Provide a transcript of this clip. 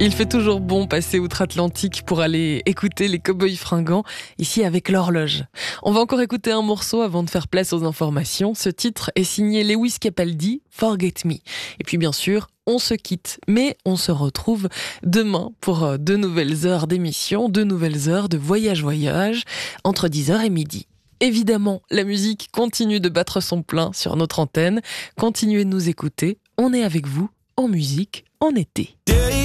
Il fait toujours bon passer outre-Atlantique pour aller écouter les Cowboys Fringants, ici avec l'horloge. On va encore écouter un morceau avant de faire place aux informations. Ce titre est signé Lewis Capaldi, Forget Me. Et puis bien sûr, on se quitte, mais on se retrouve demain pour 2 nouvelles heures d'émission, 2 nouvelles heures de voyage, entre 10h et midi. Évidemment, la musique continue de battre son plein sur notre antenne. Continuez de nous écouter, on est avec vous en musique en été.